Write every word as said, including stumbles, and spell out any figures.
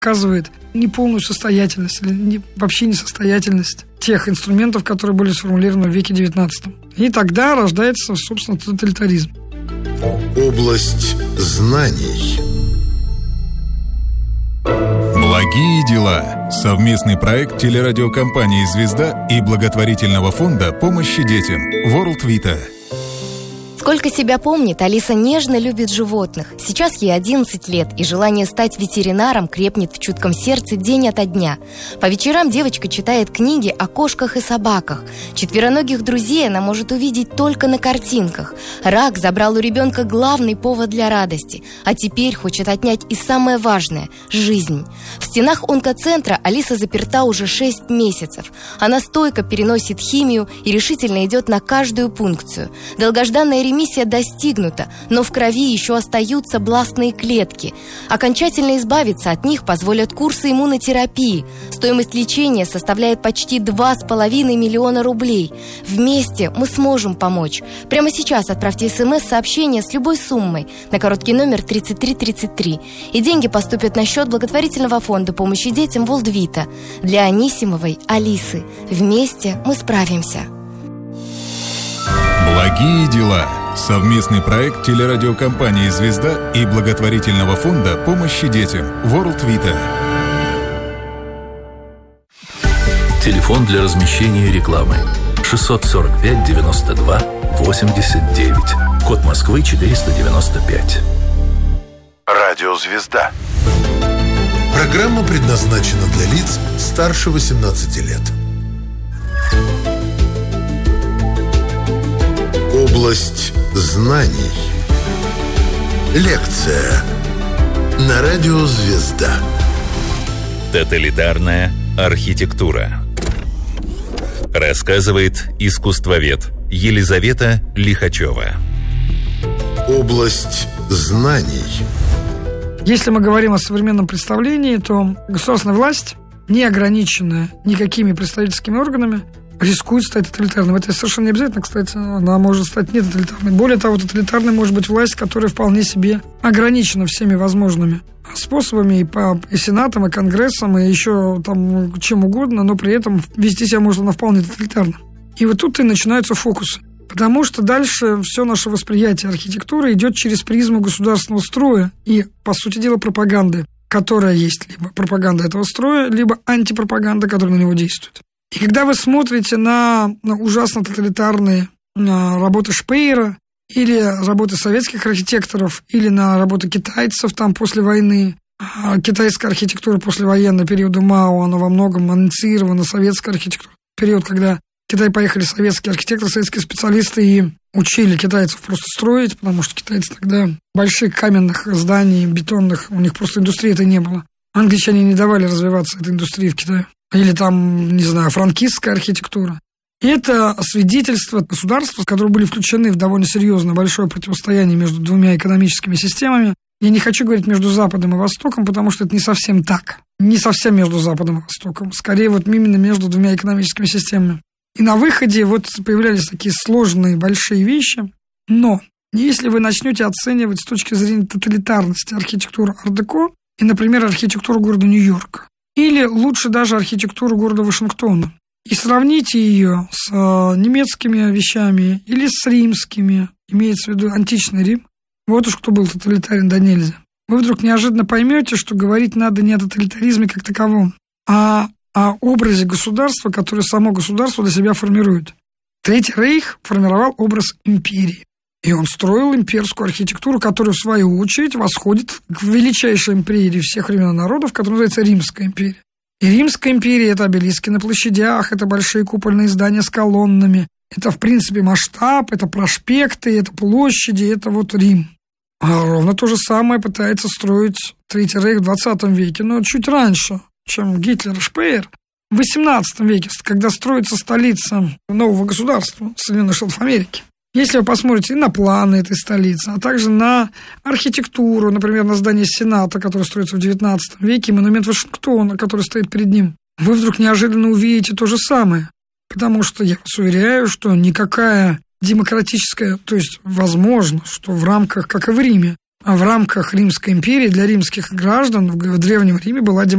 показывает неполную состоятельность или не, вообще несостоятельность тех инструментов, которые были сформулированы в веке девятнадцатом. И тогда рождается, собственно, тоталитаризм. Область знаний. Благие дела. Совместный проект телерадиокомпании «Звезда» и благотворительного фонда помощи детям World Vita. Сколько себя помнит, Алиса нежно любит животных. Сейчас ей одиннадцать лет, и желание стать ветеринаром крепнет в чутком сердце день ото дня. По вечерам девочка читает книги о кошках и собаках. Четвероногих друзей она может увидеть только на картинках. Рак забрал у ребенка главный повод для радости, а теперь хочет отнять и самое важное – жизнь. В стенах онкоцентра Алиса заперта уже шесть месяцев. Она стойко переносит химию и решительно идет на каждую пункцию. Долгожданная ремиссия достигнута, но в крови еще остаются бластные клетки. Окончательно избавиться от них позволят курсы иммунотерапии. Стоимость лечения составляет почти два с половиной миллиона рублей. Вместе мы сможем помочь. Прямо сейчас отправьте смс-сообщение с любой суммой на короткий номер тридцать три тридцать три. И деньги поступят на счет благотворительного фонда помощи детям World Vita для Анисимовой Алисы. Вместе мы справимся. Благие дела. Совместный проект телерадиокомпании «Звезда» и благотворительного фонда помощи детям World Vita. Телефон для размещения рекламы шестьсот сорок пять девяносто два восемьдесят девять. Код Москвы четыреста девяносто пять. Радио «Звезда». Программа предназначена для лиц старше восемнадцати лет. Область знаний. Лекция на радио «Звезда». Тоталитарная архитектура. Рассказывает искусствовед Елизавета Лихачева. Область знаний. Если мы говорим о современном представлении, то государственная власть, не ограниченная никакими представительскими органами, рискует стать тоталитарным. Это совершенно не обязательно, кстати, она может стать не тоталитарной. Более того, тоталитарной может быть власть, которая вполне себе ограничена всеми возможными способами и, по, и Сенатом, и Конгрессом, и еще там чем угодно, но при этом вести себя может она вполне тоталитарно. И вот тут и начинаются фокусы. Потому что дальше все наше восприятие архитектуры идет через призму государственного строя и, по сути дела, пропаганды, которая есть либо пропаганда этого строя, либо антипропаганда, которая на него действует. И когда вы смотрите на, на ужасно тоталитарные на работы Шпеера или работы советских архитекторов, или на работы китайцев там после войны, китайская архитектура послевоенного периода Мао, она во многом инициирована советской архитектурой. Период, когда в Китай поехали советские архитекторы, советские специалисты и учили китайцев просто строить, потому что китайцы тогда больших каменных зданий, бетонных, у них просто индустрии-то не было. Англичане не давали развиваться этой индустрии в Китае. Или там, не знаю, франкистская архитектура. И это свидетельство государства, которые были включены в довольно серьезное большое противостояние между двумя экономическими системами. Я не хочу говорить между Западом и Востоком, потому что это не совсем так. Не совсем между Западом и Востоком. Скорее вот именно между двумя экономическими системами. И на выходе вот появлялись такие сложные большие вещи. Но если вы начнете оценивать с точки зрения тоталитарности архитектуру ар-деко и, например, архитектуру города Нью-Йорка, или лучше даже архитектуру города Вашингтона, и сравните ее с немецкими вещами или с римскими, имеется в виду античный Рим, вот уж кто был тоталитарен да нельзя, вы вдруг неожиданно поймете, что говорить надо не о тоталитаризме как таковом, а о образе государства, которое само государство для себя формирует. Третий Рейх формировал образ империи. И он строил имперскую архитектуру, которая, в свою очередь, восходит к величайшей империи всех времен и народов, которая называется Римская империя. И Римская империя – это обелиски на площадях, это большие купольные здания с колоннами, это, в принципе, масштаб, это проспекты, это площади, это вот Рим. А ровно то же самое пытается строить Третий Рейх в двадцатом веке, но чуть раньше, чем Гитлер и Шпеер. В восемнадцатом веке, когда строится столица нового государства Соединенных Штатов Америки. Если вы посмотрите и на планы этой столицы, а также на архитектуру, например, на здание Сената, которое строится в девятнадцатом веке, и монумент Вашингтона, который стоит перед ним, вы вдруг неожиданно увидите то же самое. Потому что я вас уверяю, что никакая демократическая, то есть возможно, что в рамках, как и в Риме, в рамках Римской империи для римских граждан в Древнем Риме была демократия.